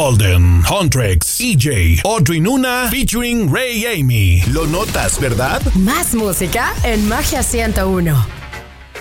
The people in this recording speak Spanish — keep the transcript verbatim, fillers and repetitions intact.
Golden, Huntrix, E J, Audrey Nuna, featuring Ray Amy. Lo notas, ¿verdad? Más música en Magia ciento uno.